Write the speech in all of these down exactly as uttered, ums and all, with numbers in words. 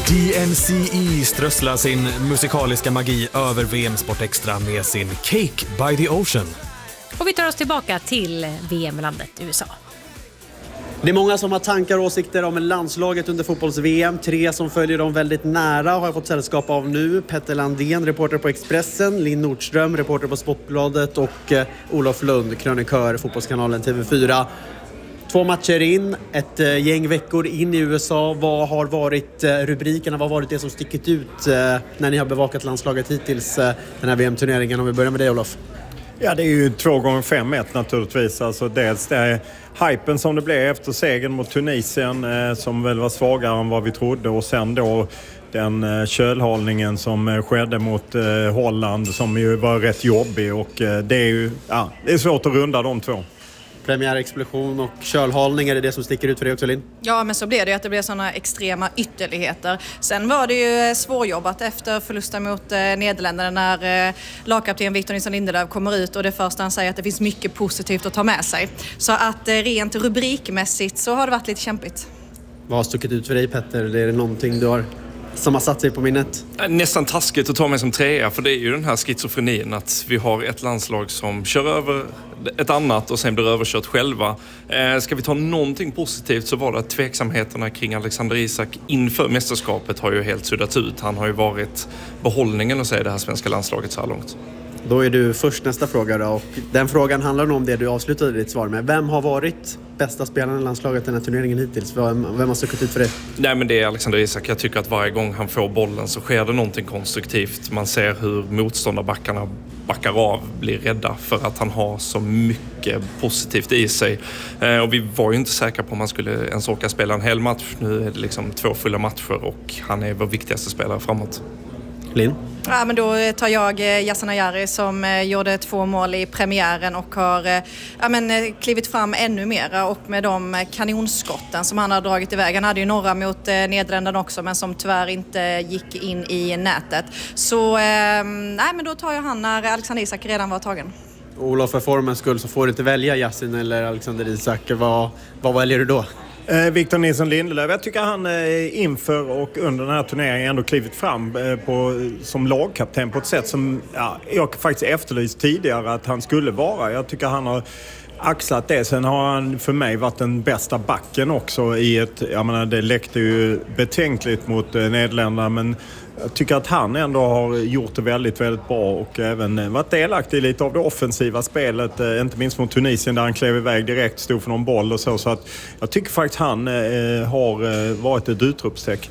D N C E strösslar sin musikaliska magi över V M Sport Extra med sin Cake by the Ocean. Och vi tar oss tillbaka till V M-landet U S A. Det är många som har tankar och åsikter om landslaget under fotbolls-V M. Tre som följer dem väldigt nära har jag fått sällskap av nu. Petter Landén, reporter på Expressen, Linn Nordström, reporter på Sportbladet och eh, Olof Lund, krönikör, fotbollskanalen T V fyra. Två matcher in, ett eh, gäng veckor in i U S A. Vad har varit eh, rubrikerna? Vad har varit det som stickit ut eh, när ni har bevakat landslaget hittills eh, den här V M-turneringen? Om vi börjar med dig, Olof. Ja, det är ju två gånger fem ett naturligtvis. Alltså dels det är hypen som det blev efter segern mot Tunisien eh, som väl var svagare än vad vi trodde. Och sen då den eh, kölhållningen som eh, skedde mot eh, Holland som ju var rätt jobbig. Och eh, det är ju ja, det är svårt att runda de två. Premiärexplosion och kölhållning, är det det som sticker ut för dig också, Linn? Ja, men så blev det ju att det blev sådana extrema ytterligheter. Sen var det ju svårjobbat efter förlusten mot eh, Nederländerna när eh, lagkapten Victor Nilsson Lindelöf kommer ut och det första han säger att det finns mycket positivt att ta med sig. Så att eh, rent rubrikmässigt så har det varit lite kämpigt. Vad har stuckit ut för dig, Petter? Är det någonting du har som har satt sig på minnet? Nästan taskigt att ta mig som trea, för det är ju den här schizofrenin att vi har ett landslag som kör över ett annat och sen blir överkört själva. Eh, ska vi ta någonting positivt så var det att tveksamheterna kring Alexander Isak inför mästerskapet har ju helt suddats ut. Han har ju varit behållningen att säga det här svenska landslaget så här långt. Då är du först nästa fråga då, och den frågan handlar nog om det du avslutade ditt svar med. Vem har varit bästa spelaren i landslaget den här turneringen hittills? Vem, vem har stuckit ut för det? Nej, men det är Alexander Isak. Jag tycker att varje gång han får bollen så sker det någonting konstruktivt. Man ser hur motståndarbackarna backar av, blir rädda för att han har så mycket positivt i sig. Eh, och vi var ju inte säkra på om han skulle ens orka spela en hel match. Nu är det liksom två fulla matcher och han är vår viktigaste spelare framåt. Linn? Ja, men då tar jag Yasin Ayari som gjorde två mål i premiären och har ja, men, klivit fram ännu mera, och med de kanonskotten som han har dragit iväg. Han hade ju några mot Nederländerna också, men som tyvärr inte gick in i nätet. Så eh, nej, men då tar jag han när Alexander Isak redan var tagen. Olof, för formens skull så får du inte välja Yasin eller Alexander Isak. Vad, vad väljer du då? Eh, Victor Nilsson Lindelöf, jag tycker han eh, inför och under den här turneringen ändå klivit fram eh, på, som lagkapten på ett sätt som ja, jag faktiskt efterlyst tidigare att han skulle vara. Jag tycker han har axlat det. Sen har han för mig varit den bästa backen också i ett, jag menar det läckte ju betänkligt mot eh, Nederländerna, men jag tycker att han ändå har gjort det väldigt, väldigt bra och även varit delaktig lite av det offensiva spelet. Eh, inte minst mot Tunisien där han klev iväg direkt, stod för någon boll och så. Så att jag tycker faktiskt han eh, har eh, varit ett utropstecken.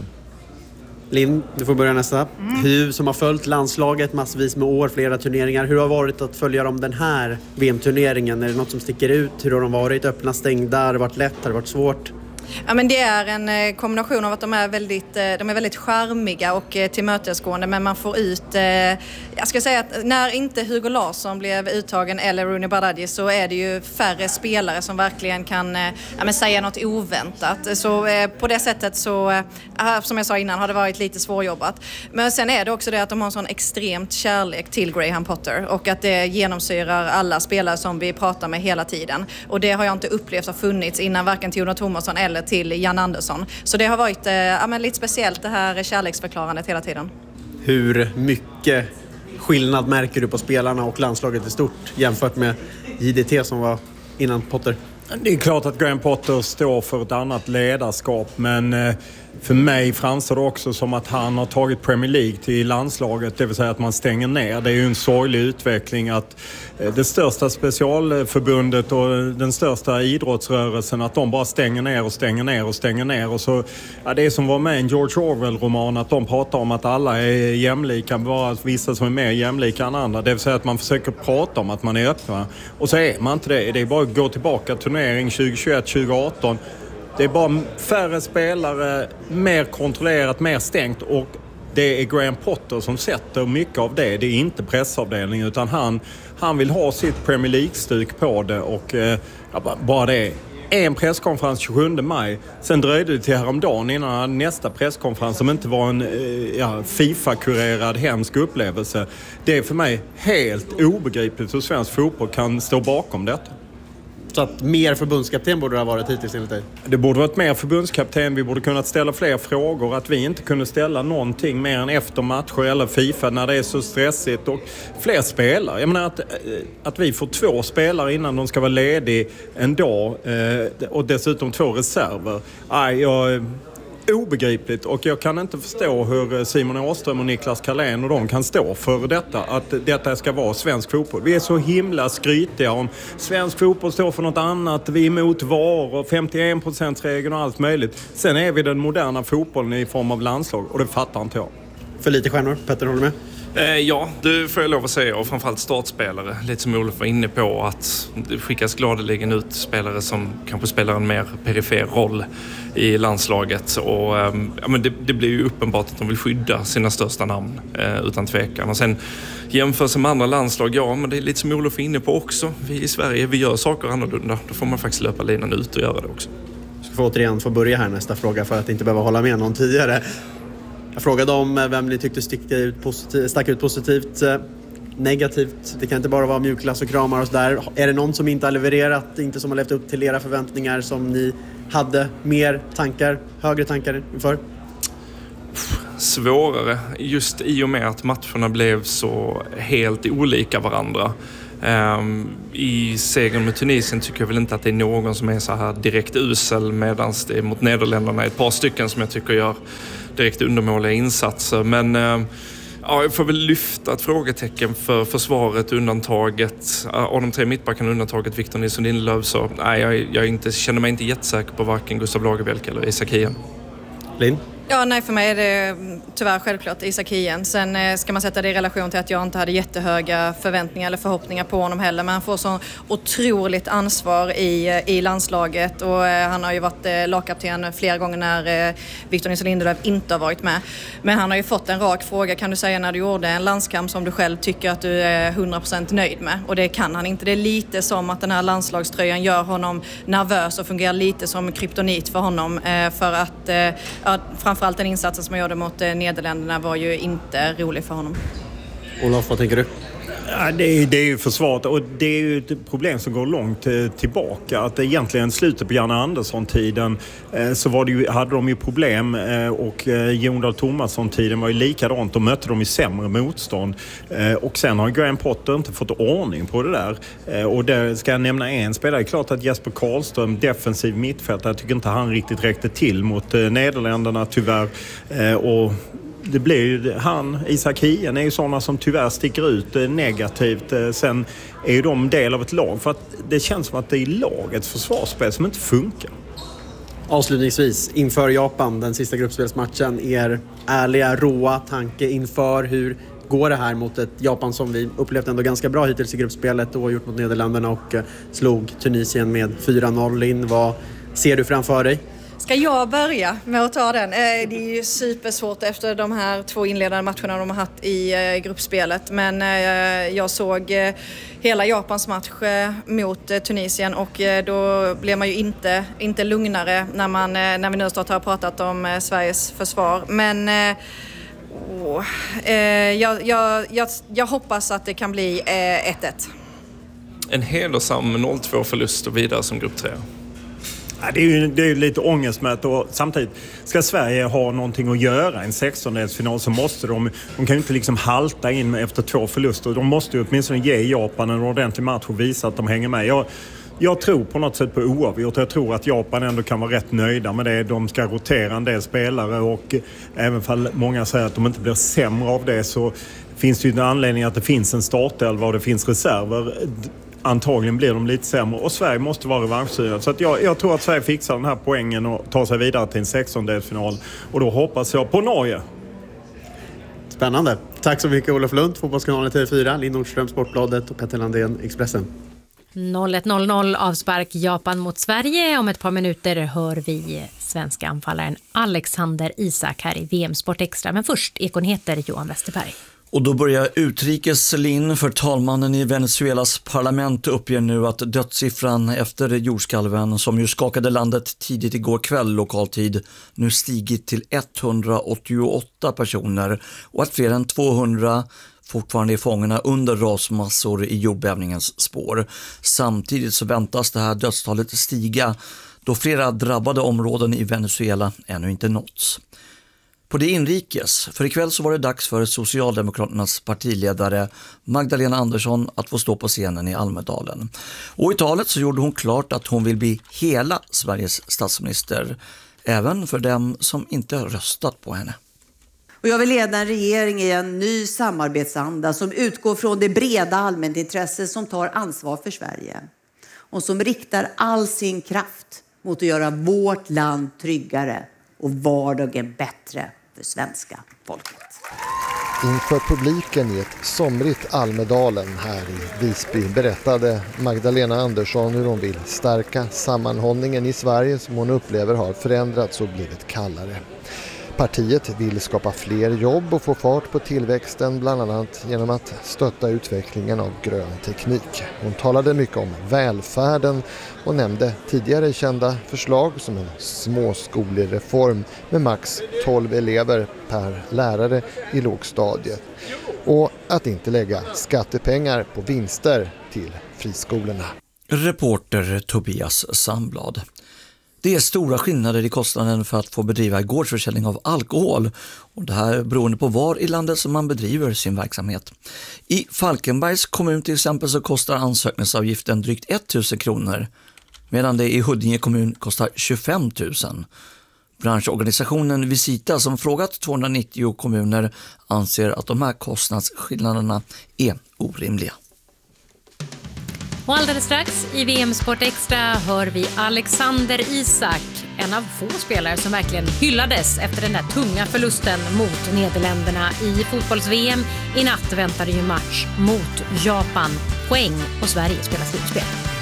Linn, du får börja nästa. Mm. Hur som har följt landslaget massvis med år, flera turneringar. Hur har det varit att följa dem den här V M-turneringen? Är det något som sticker ut? Hur har de varit? Öppna, stängda? Har det varit lätt? Har det varit svårt? Ja, men det är en kombination av att de är väldigt, de är väldigt charmiga och tillmötesgående, men man får ut, jag ska säga att när inte Hugo Larsson blev uttagen eller Rooney Badaji så är det ju färre spelare som verkligen kan ja, men säga något oväntat. Så på det sättet så, som jag sa innan, har det varit lite svårjobbat. Men sen är det också det att de har en sån extremt kärlek till Graham Potter och att det genomsyrar alla spelare som vi pratar med hela tiden. Och det har jag inte upplevt har funnits innan varken till Jonas Thomasson eller till Jan Andersson. Så det har varit eh, ja, men lite speciellt det här kärleksförklarandet hela tiden. Hur mycket skillnad märker du på spelarna och landslaget i stort jämfört med J D T som var innan Potter? Det är klart att Graham Potter står för ett annat ledarskap, men eh, för mig framstår det också som att han har tagit Premier League till landslaget, det vill säga att man stänger ner. Det är ju en sorglig utveckling att eh, det största specialförbundet och den största idrottsrörelsen, att de bara stänger ner och stänger ner och stänger ner. Och så, ja, det är som var med en George Orwell-roman, att de pratar om att alla är jämlika, bara vissa som är mer jämlika än andra. Det vill säga att man försöker prata om att man är öppna, och så är man inte det. Det är bara att gå tillbaka till turnering tjugo tjugoett tjugo arton. Det är bara färre spelare, mer kontrollerat, mer stängt, och det är Graham Potter som sätter mycket av det. Det är inte pressavdelningen, utan han, han vill ha sitt Premier League-styck på det, och eh, bara det. En presskonferens tjugosjunde maj, sen dröjde det till häromdagen innan han hade nästa presskonferens som inte var en eh, ja, FIFA-kurerad hemsk upplevelse. Det är för mig helt obegripligt hur svensk fotboll kan stå bakom detta. Så att mer förbundskapten borde det ha varit hittills enligt dig? Det borde varit mer förbundskapten. Vi borde kunnat ställa fler frågor. Att vi inte kunde ställa någonting mer än efter matcher eller FIFA när det är så stressigt. Och fler spelare. Jag menar att, att vi får två spelare innan de ska vara lediga en dag. Eh, och dessutom två reserver. Aj, jag... obegripligt, och jag kan inte förstå hur Simon Åström och Niklas Carlén och de kan stå för detta, att detta ska vara svensk fotboll. Vi är så himla skrytiga om svensk fotboll står för något annat, vi är emot V A R och femtioen procent-regeln och allt möjligt. Sen är vi den moderna fotbollen i form av landslag, och det fattar inte jag. För lite stjärnor, Petter, håller du med? Eh, ja, det får jag lov att säga, och framförallt startspelare. Lite som Olof var inne på, att det skickas gladeligen ut spelare som kanske spelar en mer perifer roll i landslaget. Och, eh, ja, men det, det blir ju uppenbart att de vill skydda sina största namn, eh, utan tvekan. Och sen jämför med andra landslag, ja, men det är lite som Olof är inne på också. Vi i Sverige, vi gör saker annorlunda. Då får man faktiskt löpa linan ut och göra det också. Jag ska få återigen få börja här nästa fråga för att inte behöva hålla med någon tidigare. Jag frågade om vem ni tyckte stick ut positivt, stack ut positivt, negativt. Det kan inte bara vara mjukglass och kramar och sådär. Är det någon som inte har levererat, inte som har levt upp till era förväntningar, som ni hade mer tankar, högre tankar inför? Svårare, just i och med att matcherna blev så helt olika varandra. Um, I segern med Tunisien tycker jag väl inte att det är någon som är så här direkt usel, medan det är mot Nederländerna ett par stycken som jag tycker gör direkt undermåliga insatser. Men uh, ja, jag får väl lyfta ett frågetecken för försvaret, undantaget. Uh, av de tre mittbackarna undantaget Victor Nilsson Lindelöf, så nej, jag, jag inte, känner mig inte jättesäker på varken Gustav Lagerbielke eller Isak Hien. Linn? Ja, nej, för mig är det tyvärr självklart Isak Hien. Sen eh, ska man sätta det i relation till att jag inte hade jättehöga förväntningar eller förhoppningar på honom heller. Men han får så otroligt ansvar i, i landslaget, och eh, han har ju varit eh, lagkapten flera gånger när eh, Victor Nilsson Lindelöf inte har varit med. Men han har ju fått en rak fråga, kan du säga när du gjorde en landskamp som du själv tycker att du är hundra procent nöjd med? Och det kan han inte. Det är lite som att den här landslagströjan gör honom nervös och fungerar lite som kryptonit för honom. Eh, för att eh, ja, framförallt den insatsen som jag gjorde mot eh, Nederländerna var ju inte rolig för honom. Olof, vad tänker du? Ja, det, är, det är ju försvaret, och det är ju ett problem som går långt eh, tillbaka. Att egentligen slutet på Janne Andersson-tiden eh, så var det ju, hade de ju problem eh, och eh, Jon Dahl Tomasson-tiden var ju likadant. Då mötte de ju sämre motstånd. Eh, och sen har Graham Potter inte fått ordning på det där. Eh, och där ska jag nämna en spelare. Det är klart att Jesper Karlström, defensiv mittfältare, jag tycker inte han riktigt räckte till mot eh, Nederländerna tyvärr. Eh, och det blir ju, han, Isak Hien är ju sådana som tyvärr sticker ut eh, negativt. Eh, sen är ju de del av ett lag, för att det känns som att det är lagets försvarsspel som inte funkar. Avslutningsvis, inför Japan, den sista gruppspelsmatchen, er ärliga, råa tanke inför hur går det här mot ett Japan som vi upplevt ändå ganska bra hittills i gruppspelet och gjort mot Nederländerna och eh, slog Tunisien med fyra noll in. Vad ser du framför dig? Ska jag börja med att ta den? Det är ju supersvårt efter de här två inledande matcherna de har haft i gruppspelet. Men jag såg hela Japans match mot Tunisien, och då blev man ju inte, inte lugnare när, man, när vi nu snart har pratat om Sveriges försvar. Men oh, jag, jag, jag, jag hoppas att det kan bli ett ett. En hedersam noll två förlust och vidare som grupp tre. Ja, det är ju det är ju lite ångestmätt, och samtidigt ska Sverige ha någonting att göra i en sextondelsfinal, så måste de, de kan ju inte liksom halta in efter två förluster. De måste ju åtminstone ge Japan en ordentlig match och visa att de hänger med. Jag, jag tror på något sätt på oavgjort. Jag tror att Japan ändå kan vara rätt nöjda med det. De ska rotera en del spelare, och även om många säger att de inte blir sämre av det, så finns det ju en anledning att det finns en startelva och det finns reserver. Antagligen blir de lite sämre, och Sverige måste vara revanschsida. Så att jag, jag tror att Sverige fixar den här poängen och tar sig vidare till en sextondelsfinal. Och då hoppas jag på Norge. Spännande. Tack så mycket Olof Lund, Fotbollskanalen T V fyra, Linn Nordström, Sportbladet och Petter Landén, Expressen. noll ett noll noll avspark Japan mot Sverige. Om ett par minuter hör vi svenska anfallaren Alexander Isak här i V M Sport Extra. Men först Ekonheter, Johan Westerberg. Och då börjar utrikeslinn, för talmannen i Venezuelas parlament uppger nu att dödssiffran efter jordskalven som ju skakade landet tidigt igår kväll lokaltid nu stigit till etthundraåttioåtta personer, och att fler än tvåhundra fortfarande är fångarna under rasmassor i jordbävningens spår. Samtidigt så väntas det här dödstalet stiga då flera drabbade områden i Venezuela ännu inte nåtts. På det inrikes, för ikväll så var det dags för Socialdemokraternas partiledare Magdalena Andersson att få stå på scenen i Almedalen. Och i talet så gjorde hon klart att hon vill bli hela Sveriges statsminister, även för dem som inte röstat på henne. Och jag vill leda en regering i en ny samarbetsanda som utgår från det breda allmänintresset som tar ansvar för Sverige och som riktar all sin kraft mot att göra vårt land tryggare och vardagen bättre för svenska folket. Inför publiken i ett somrigt Almedalen här i Visby berättade Magdalena Andersson hur hon vill stärka sammanhållningen i Sverige som hon upplever har förändrats och blivit kallare. Partiet vill skapa fler jobb och få fart på tillväxten bland annat genom att stötta utvecklingen av grön teknik. Hon talade mycket om välfärden och nämnde tidigare kända förslag som en småskolereform med max tolv elever per lärare i lågstadiet och att inte lägga skattepengar på vinster till friskolorna. Reporter Tobias Sandblad. Det är stora skillnader i kostnaden för att få bedriva gårdsförsäljning av alkohol och det här beroende på var i landet som man bedriver sin verksamhet. I Falkenbergs kommun till exempel så kostar ansökningsavgiften drygt tusen kronor medan det i Huddinge kommun kostar tjugofem tusen. Branschorganisationen Visita som frågat tvåhundranittio kommuner anser att de här kostnadsskillnaderna är orimliga. Och alldeles strax i V M Sport Extra hör vi Alexander Isak, en av få spelare som verkligen hyllades efter den där tunga förlusten mot Nederländerna i fotbolls-V M. I natt väntade ju match mot Japan. Poäng och Sverige spelar slutspel.